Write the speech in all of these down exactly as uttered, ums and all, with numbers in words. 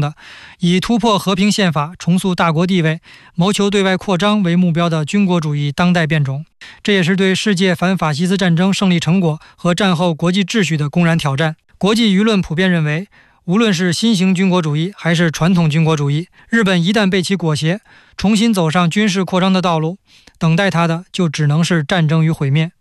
的以突破和平宪法、重塑大国地位、谋求对外扩张为目标的军国主义当代变种。这也是对世界反法西斯战争胜利成果和战后国际秩序的公然挑战。国际舆论普遍认为，无论是新型军国主义还是传统军国主义，日本一旦被其裹挟，重新走上军事扩张的道路，等待它的就只能是战争与毁灭。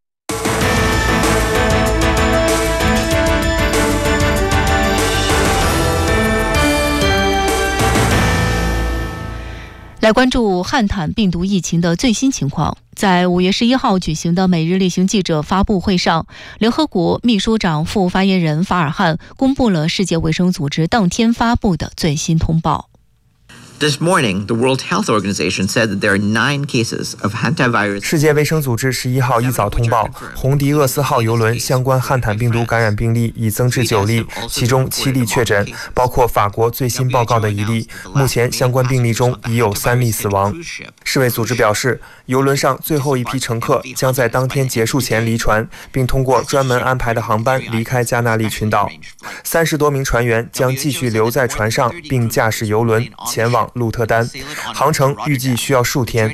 来关注汉坦病毒疫情的最新情况。在五月十一号举行的每日例行记者发布会上，联合国秘书长副发言人法尔汉公布了世界卫生组织当天发布的最新通报。 This morning, the World Health Organization said that there are nine cases of hantavirus. 世界卫生组织十一号一早通报，红迪厄斯号邮轮相关汉坦病毒感染病例已增至九例，其中七例确诊，包括法国最新报告的一例。目前相关病例中已有三例死亡。世卫组织表示，邮轮上最后一批乘客将在当天结束前离船，并通过专门安排的航班离开加那利群岛。三十多名船员将继续留在船上，并驾驶邮轮前往鹿特丹，航程预计需要数天。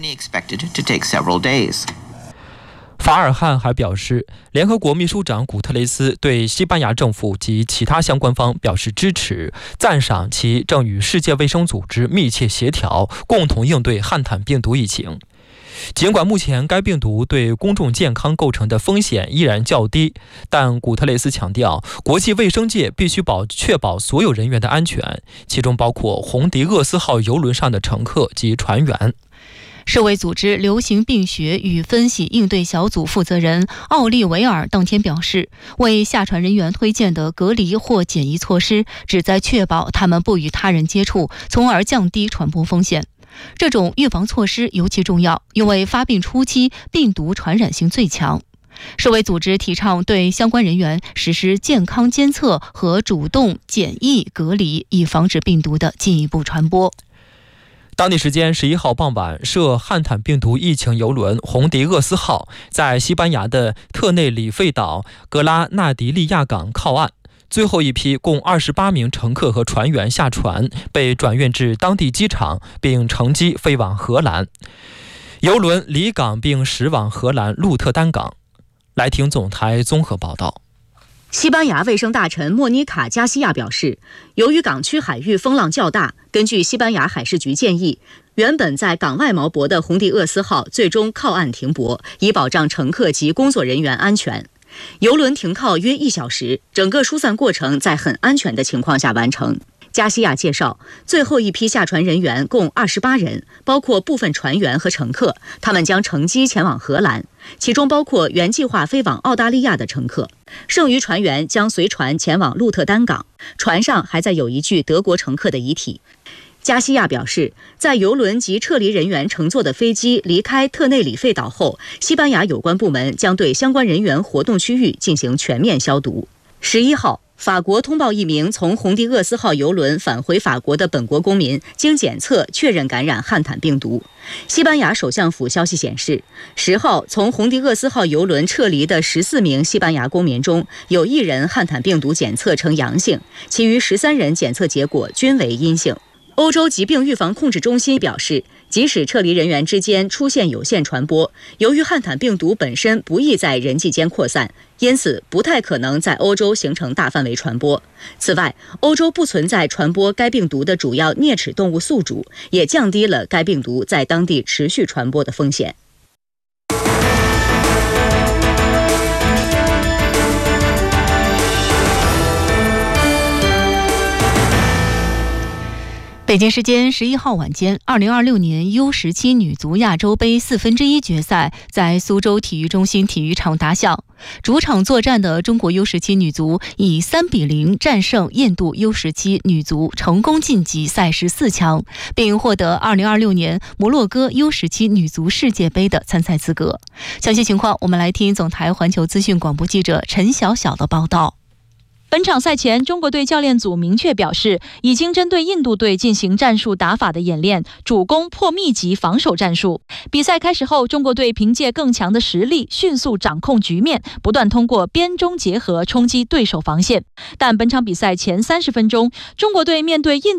法尔汉还表示，联合国秘书长古特雷斯对西班牙政府及其他相关方表示支持，赞赏其正与世界卫生组织密切协调，共同应对汉坦病毒疫情。尽管目前该病毒对公众健康构成的风险依然较低，但古特雷斯强调，国际卫生界必须保确保所有人员的安全，其中包括红迪厄斯号邮轮上的乘客及船员。 世卫组织流行病学与分析应对小组负责人奥利维尔当天表示，为下船人员推荐的隔离或检疫措施旨在确保他们不与他人接触，从而降低传播风险。这种预防措施尤其重要，因为发病初期病毒传染性最强。世卫组织提倡对相关人员实施健康监测和主动检疫隔离，以防止病毒的进一步传播。 当地时间十一号傍晚，涉汉坦病毒疫情邮轮红迪厄斯号在西班牙的特内里费岛格拉纳迪利亚港靠岸。最后一批共二十八名乘客和船员下船，被转运至当地机场，并乘机飞往荷兰。邮轮离港并驶往荷兰鹿特丹港。来听总台综合报道。 西班牙卫生大臣莫妮卡·加西亚表示，由于港区海域风浪较大，根据西班牙海事局建议，原本在港外锚泊的红迪厄斯号最终靠岸停泊，以保障乘客及工作人员安全。邮轮停靠约一小时，整个疏散过程在很安全的情况下完成。加西亚介绍，最后一批下船人员共二十八人，包括部分船员和乘客，他们将乘机前往荷兰，其中包括原计划飞往澳大利亚的乘客。剩余船员将随船前往鹿特丹港，船上还载有一具德国乘客的遗体。加西亚表示，在邮轮及撤离人员乘坐的飞机离开特内里费岛后，西班牙有关部门将对相关人员活动区域进行全面消毒。十一号，法国通报一名从红迪厄斯号邮轮返回法国的本国公民，经检测确认感染汉坦病毒。西班牙首相府消息显示，十号从红迪厄斯号邮轮撤离的十四名西班牙公民中，有一人汉坦病毒检测呈阳性，其余十三人检测结果均为阴性。欧洲疾病预防控制中心表示，即使撤离人员之间出现有限传播，由于汉坦病毒本身不易在人际间扩散，因此不太可能在欧洲形成大范围传播。此外，欧洲不存在传播该病毒的主要啮齿动物宿主，也降低了该病毒在当地持续传播的风险。 北京时间十一号晚间，二零二六年 U 十七 女足亚洲杯四分之一决赛在苏州体育中心体育场打响。主场作战的中国 U 十七 女足以三比零战胜印度 U 十七 女足，成功晋级赛事四强，并获得二零二六年摩洛哥 U 十七 女足世界杯的参赛资格。详细情况，我们来听总台环球资讯广播记者陈晓晓的报道。 本场赛前，中国队教练组明确表示，已经针对印度队进行战术打法的演练，主攻破密集防守战术。比赛开始后，中国队凭借更强的实力，迅速掌控局面，不断通过边中结合冲击对手防线。但本场比赛前三十分钟，中国队面对印